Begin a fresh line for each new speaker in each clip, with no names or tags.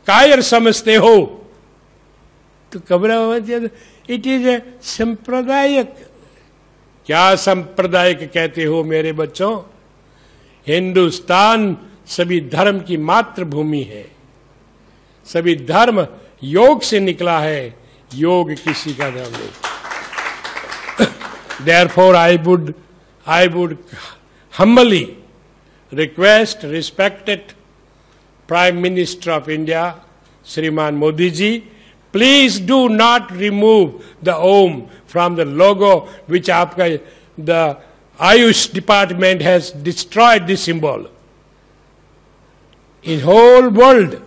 कायर समझते हो, तो घबराओ। इट इज ए सांप्रदायिक। क्या सांप्रदायिक कहते हो मेरे बच्चों? हिंदुस्तान सभी धर्म की मातृभूमि है। सभी धर्म योग से निकला है, योग किसी का धर्म नहीं। Therefore I would humbly request respected Prime Minister of India, Shriman Modi ji, please do not remove the Om from the logo which the Ayush department has destroyed this symbol. In whole world,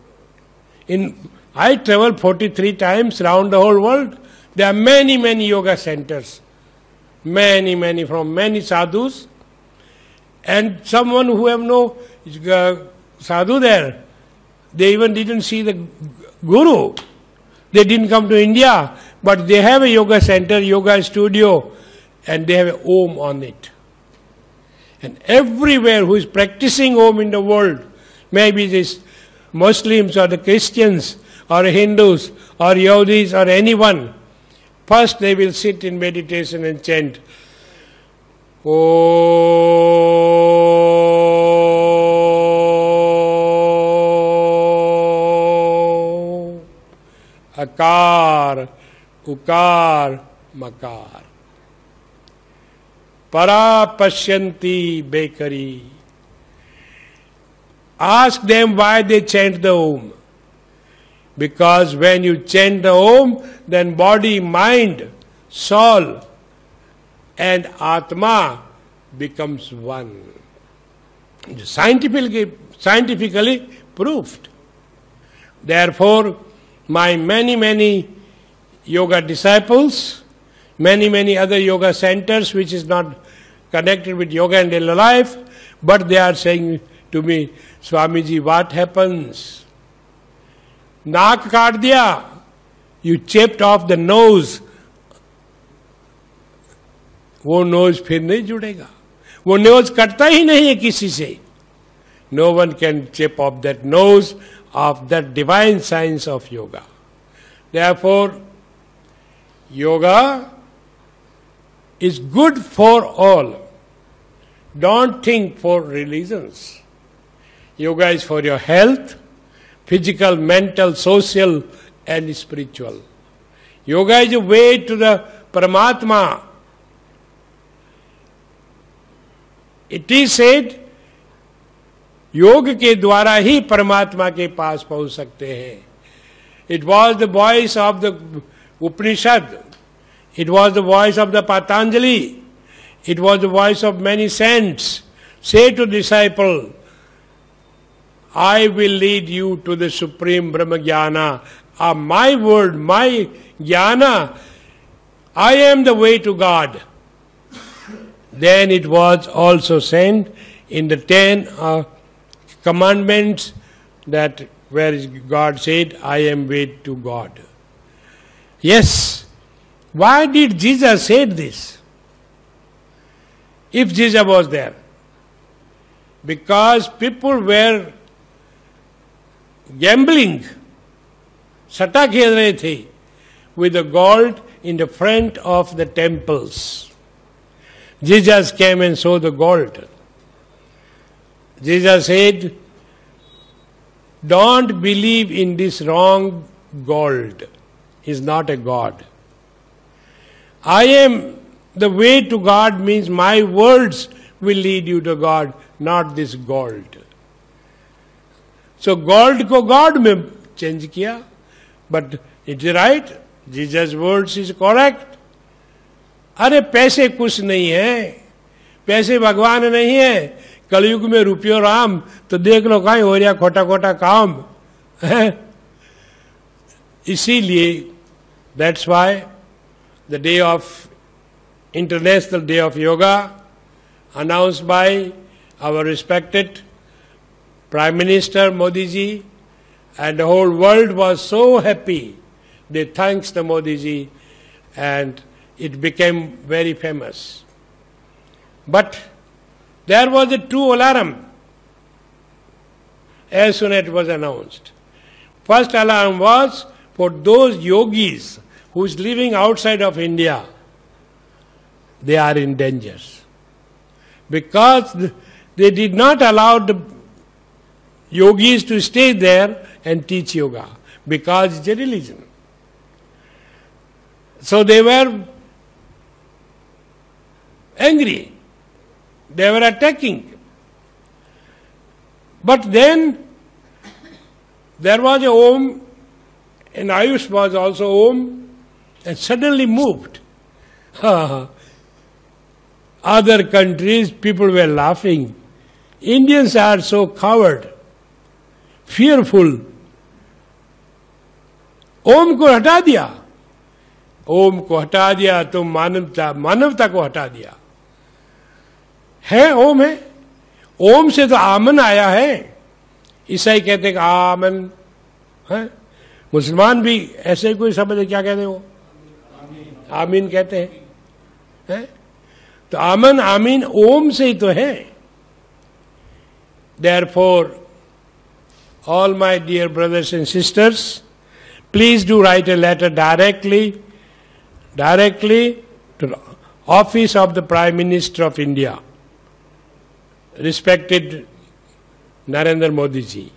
I travel 43 times around the whole world. There are many, many yoga centers. Many from many sadhus. And someone who have no sadhu there, they even didn't see the guru. They didn't come to India, but they have a yoga center, yoga studio, and they have an Om on it. And everywhere who is practicing Om in the world, maybe these Muslims or the Christians or Hindus or Yahudis or anyone, first they will sit in meditation and chant, Om, Akar, Ukar, Makar. Para Pashyanti Bekari. Ask them why they chant the Om. Because when you chant the Om, then body, mind, soul and Atma becomes one. Scientifically proved. Therefore, my many yoga disciples, many other yoga centers which is not connected with yoga and daily life, but they are saying to me, Swamiji, what happens? नाक काट दिया, you chipped off the nose, वो knows फिर नहीं जुड़ेगा, वो knows कटता ही नहीं है किसी से. No one can chip off that nose of that divine science of yoga. Therefore, yoga is good for all. Don't think for religions. Yoga is for your health, physical, mental, social and spiritual. Yoga is a way to the Paramatma. It is said, योग के द्वारा ही परमात्मा के पास पहुंच सकते हैं. It was the voice of the Upanishad. It was the voice of the Patanjali. It was the voice of many saints. Say to disciple, I will lead you to the supreme Brahma Jnana. My word, my Jnana, I am the way to God. Then it was also said in the 10 commandments that where God said, I am way to God. Yes. Why did Jesus say this? If Jesus was there. Because people were gambling, सट्टा खेल रहे थे, with the gold in the front of the temples. Jesus came and saw the gold. Jesus said, don't believe in this wrong gold. He's not a God. I am the way to God means my words will lead you to God, not this gold. So gold ko God mein change kiya, but it's right. Jesus' words is correct. अरे पैसे कुछ नहीं है, पैसे भगवान नहीं है. कलयुग में रुपयो राम, तो देख लो कहीं हो रहा खोटा खोटा काम है. इसीलिए that's why the day of International Day of Yoga announced by our respected Prime Minister Modi ji, and the whole world was so happy. They thanked the Modi ji and it became very famous. But there was a true alarm as soon as it was announced. First alarm was for those yogis who is living outside of India. They are in danger. Because they did not allow the yogis to stay there and teach yoga. Because it's a religion. So they were angry. They were attacking. But then there was a Om, and Ayush was also Om, and suddenly moved. Other countries, people were laughing. Indians are so coward, fearful. ओम को हटा दिया, ओम को हटा दिया तो मानवता को हटा दिया। है ओम है, ओम से तो आमन आया है। ईसाई कहते हैं आमन है, मुसलमान भी ऐसे कोई समझे क्या कहते हैं वो, आमीन कहते हैं। तो आमन आमीन ओम से ही तो है। Therefore, all my dear brothers and sisters, please do write a letter directly to the office of the Prime Minister of India, respected Narendra Modi ji,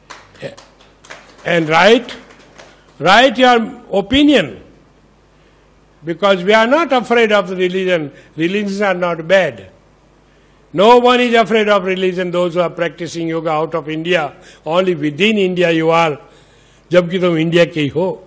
and write your opinion, because we are not afraid of the religion. Religions are not bad. No one is afraid of religion, those who are practicing yoga out of India. Only within India you are, जबकि तुम India के ही हो.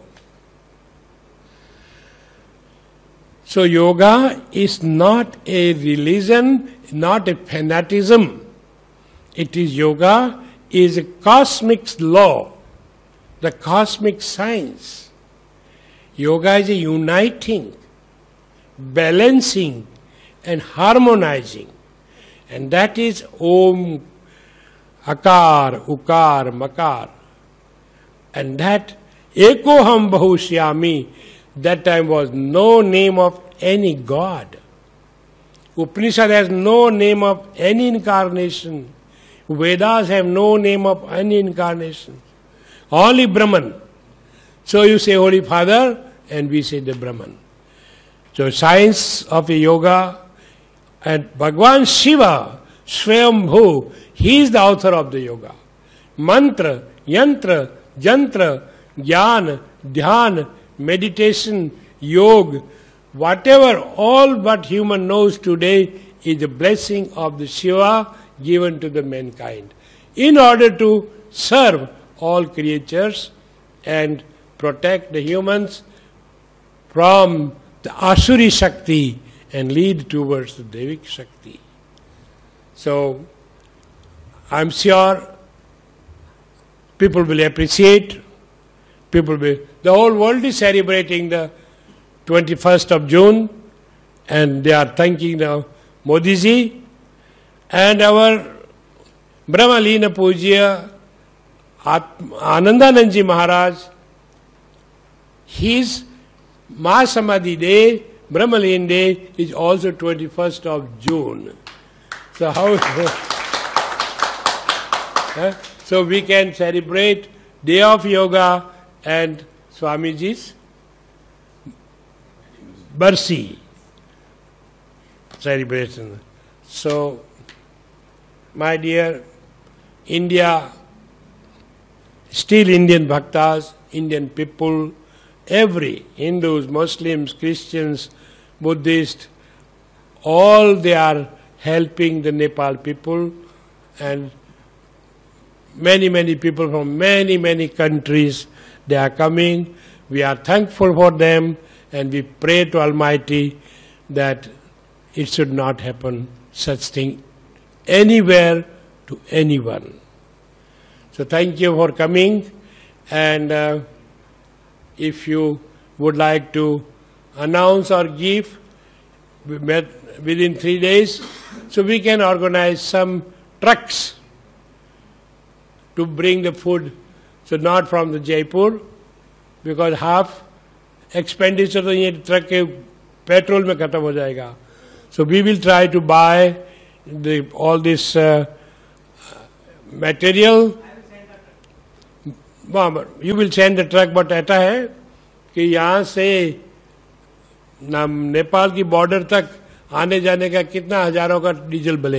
So yoga is not a religion, not a fanaticism. It is yoga is a cosmic law, the cosmic science. Yoga is a uniting, balancing and harmonizing. And that is Om, Akar, Ukar, Makar. And that Ekoham Bahushyami, that time was no name of any god. Upanishad has no name of any incarnation. Vedas have no name of any incarnation. Only Brahman. So you say Holy Father and we say the Brahman. So science of yoga, and Bhagwan Shiva, Swayambhu, he is the author of the yoga. Mantra, yantra, jantra, jnana, dhyan, meditation, yoga, whatever, all what human knows today is the blessing of the Shiva given to the mankind in order to serve all creatures and protect the humans from the Asuri Shakti and lead towards the Devik Shakti. So, I'm sure people will appreciate, the whole world is celebrating the 21st of June and they are thanking the Modi ji and our Brahmalina Pujya Anandanand ji Maharaj, his Mahasamadhi day, Brahmalin day is also 21st of June. So how? So we can celebrate Day of Yoga and Swamiji's Barsi celebration. So, my dear India, still Indian bhaktas, Indian people, every Hindus, Muslims, Christians, Buddhists, all they are helping the Nepal people, and many people from many countries, they are coming. We are thankful for them and we pray to Almighty that it should not happen such thing anywhere to anyone. So thank you for coming, and if you would like to announce or give, we met within 3 days, so we can organize some trucks to bring the food, so not from the Jaipur, because half expenditure तो ये truck के petrol में खत्म हो जाएगा. So we will try to buy all this material. You will send the truck, but ऐसा है कि यहां से नेपाल की बॉर्डर तक आने जाने का कितना हजारों का डीजल बलेगा।